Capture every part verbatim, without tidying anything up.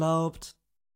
Baubt.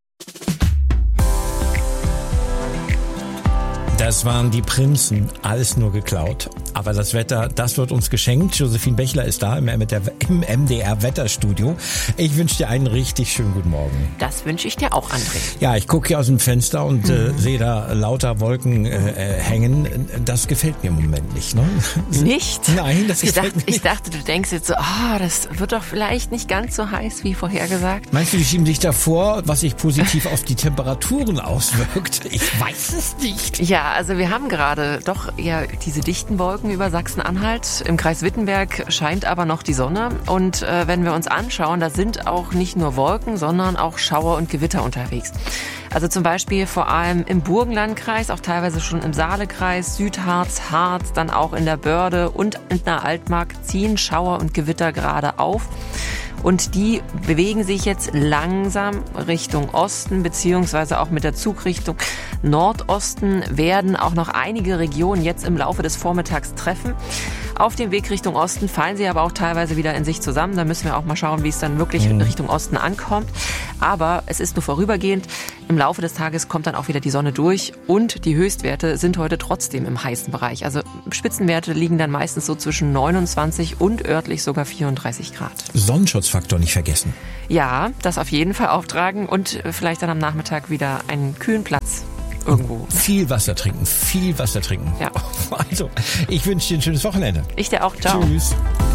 Das waren die Prinzen, alles nur geklaut. Aber das Wetter, das wird uns geschenkt. Josephine Bechler ist da im M D R-Wetterstudio. Ich wünsche dir einen richtig schönen guten Morgen. Das wünsche ich dir auch, André. Ja, ich gucke hier aus dem Fenster und mhm. äh, sehe da lauter Wolken äh, hängen. Das gefällt mir im Moment nicht, ne? Nicht? Nein, das ich gefällt dachte, mir nicht. Ich dachte, du denkst jetzt so, ah, oh, das wird doch vielleicht nicht ganz so heiß wie vorhergesagt. Meinst du, die schieben sich davor, was sich positiv auf die Temperaturen auswirkt? Ich weiß es nicht. Ja, also wir haben gerade doch eher diese dichten Wolken über Sachsen-Anhalt. Im Kreis Wittenberg scheint aber noch die Sonne. Und äh, wenn wir uns anschauen, da sind auch nicht nur Wolken, sondern auch Schauer und Gewitter unterwegs. Also zum Beispiel vor allem im Burgenlandkreis, auch teilweise schon im Saalekreis, Südharz, Harz, dann auch in der Börde und in der Altmark ziehen Schauer und Gewitter gerade auf. Und die bewegen sich jetzt langsam Richtung Osten, beziehungsweise auch mit der Zugrichtung Nordosten werden auch noch einige Regionen jetzt im Laufe des Vormittags treffen. Auf dem Weg Richtung Osten fallen sie aber auch teilweise wieder in sich zusammen. Da müssen wir auch mal schauen, wie es dann wirklich mhm. Richtung Osten ankommt. Aber es ist nur vorübergehend. Im Laufe des Tages kommt dann auch wieder die Sonne durch und die Höchstwerte sind heute trotzdem im heißen Bereich. Also Spitzenwerte liegen dann meistens so zwischen neunundzwanzig und örtlich sogar vierunddreißig Grad. Sonnenschutzfaktor nicht vergessen. Ja, das auf jeden Fall auftragen und vielleicht dann am Nachmittag wieder einen kühlen Platz irgendwo. Viel Wasser trinken, viel Wasser trinken. Ja. Also, ich wünsche dir ein schönes Wochenende. Ich dir auch. Ciao. Tschüss.